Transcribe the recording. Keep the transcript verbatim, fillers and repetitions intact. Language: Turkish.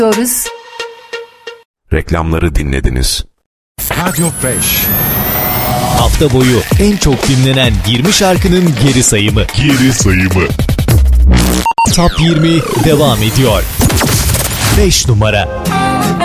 diyoruz. Reklamları dinlediniz. Radyo beş. Hafta boyu en çok dinlenen yirmi şarkının geri sayımı. Geri sayımı. Top yirmi devam ediyor. beş numara.